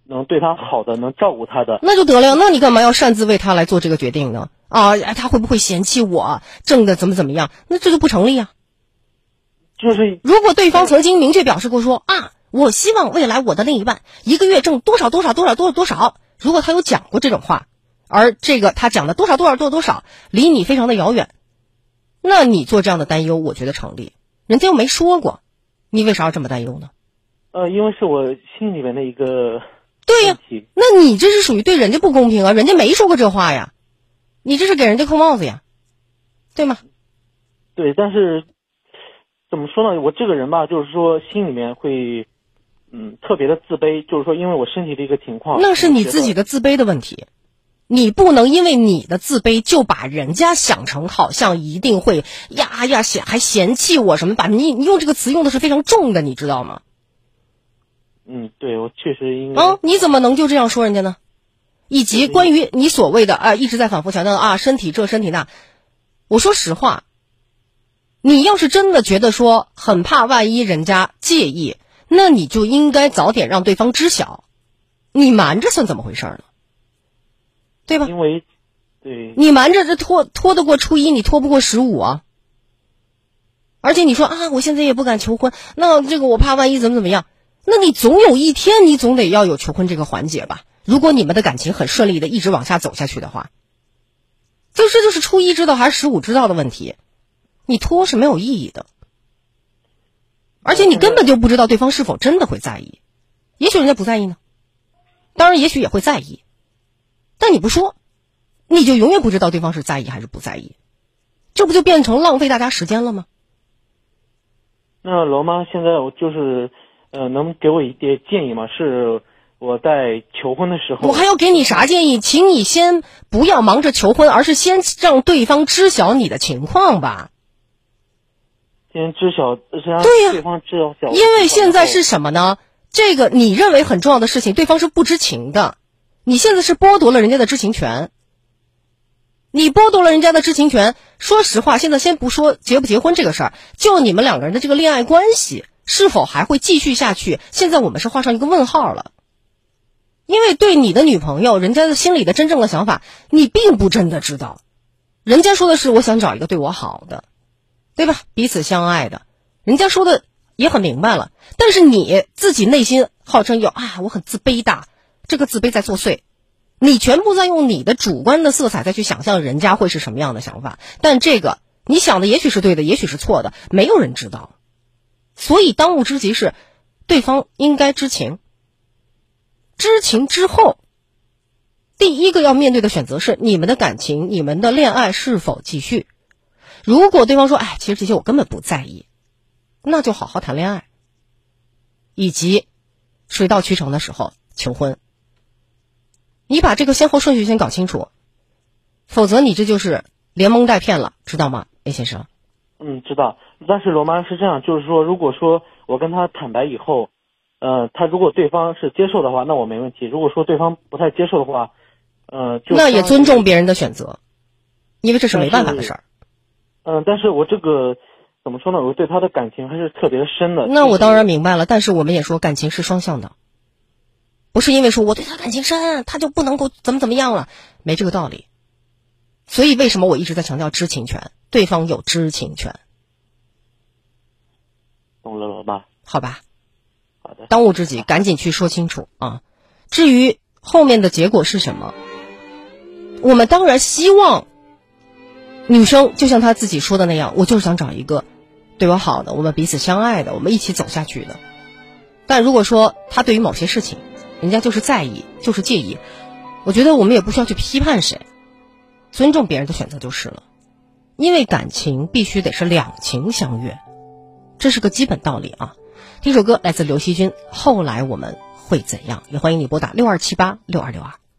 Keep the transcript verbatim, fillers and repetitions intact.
能对他好的，能照顾他的， 那就得了。那你干嘛要擅自为他来做这个决定呢？啊，他会不会嫌弃我挣的怎么怎么样？那这就不成立啊。 就是如果对方曾经明确表示过说啊，我希望未来我的另一半一个月挣多少多少多少多少多少，如果他有讲过这种话，而这个他讲的多少多少多少多少离你非常的遥远，那你做这样的担忧，我觉得成立。人家又没说过，你为啥要这么担忧呢？ 呃，因为是我心里面的一个对呀，那你这是属于对人家不公平啊，人家没说过这话呀，你这是给人家扣帽子呀，对吗？ 对，但是怎么说呢？我这个人吧，就是说心里面会，嗯，特别的自卑，就是说因为我身体的一个情况。 那是你自己的自卑的问题，你不能因为你的自卑就把人家想成好像一定会呀呀嫌还嫌弃我什么，把你你用这个词用的是非常重的，你知道吗？ 嗯，对，我确实应该。 啊，你怎么能就这样说人家呢？以及关于你所谓的啊，一直在反复强调的啊，身体这身体那，我说实话，你要是真的觉得说很怕万一人家介意，那你就应该早点让对方知晓，你瞒着算怎么回事呢？对吧？ 因为，对， 你瞒着这拖拖得过初一，你拖不过十五啊。而且你说啊，我现在也不敢求婚，那这个我怕万一怎么怎么样，那你总有一天你总得要有求婚这个环节吧？如果你们的感情很顺利的一直往下走下去的话，就这就是初一知道还是十五知道的问题，你拖是没有意义的，而且你根本就不知道对方是否真的会在意，也许人家不在意呢，当然也许也会在意，但你不说，你就永远不知道对方是在意还是不在意，这不就变成浪费大家时间了吗？ 那罗妈现在我就是呃，能给我一点建议吗？是我在求婚的时候， 我还要给你啥建议？请你先不要忙着求婚，而是先让对方知晓你的情况吧。 先知晓，让对呀， 对方知晓。 因为现在是什么呢？这个你认为很重要的事情，对方是不知情的。你现在是剥夺了人家的知情权。你剥夺了人家的知情权，说实话，现在先不说结不结婚这个事儿，就你们两个人的这个恋爱关系是否还会继续下去，现在我们是画上一个问号了。因为对你的女朋友，人家的心里的真正的想法，你并不真的知道。人家说的是我想找一个对我好的，对吧？彼此相爱的，人家说的也很明白了。但是你自己内心号称有啊，我很自卑的，这个自卑在作祟。你全部在用你的主观的色彩再去想象人家会是什么样的想法，但这个你想的也许是对的，也许是错的，没有人知道。所以当务之急是对方应该知情。知情之后，第一个要面对的选择是你们的感情，你们的恋爱是否继续。如果对方说哎，其实这些我根本不在意，那就好好谈恋爱，以及水到渠成的时候求婚。你把这个先后顺序先搞清楚，否则你这就是连蒙带骗了，知道吗 A 先生？ 嗯，知道。但是罗妈是这样，就是说如果说我跟他坦白以后，呃，他如果对方是接受的话，那我没问题。如果说对方不太接受的话，呃，就那也尊重别人的选择，因为这是没办法的事儿。 嗯、呃，但是我这个怎么说呢？我对他的感情还是特别深的。 那我当然明白了，但是我们也说感情是双向的，不是因为说我对他感情深，他就不能够怎么怎么样了，没这个道理。所以为什么我一直在强调知情权，对方有知情权。 懂了，罗妈。 好吧。 好的， 当务之急赶紧去说清楚啊！至于后面的结果是什么，我们当然希望女生就像她自己说的那样，我就是想找一个对我好的，我们彼此相爱的，我们一起走下去的。但如果说她对于某些事情人家就是在意，就是介意，我觉得我们也不需要去批判谁，尊重别人的选择就是了。因为感情必须得是两情相悦，这是个基本道理啊。听首歌来自刘惜君，后来我们会怎样？也欢迎你拨打六二七八六二六二。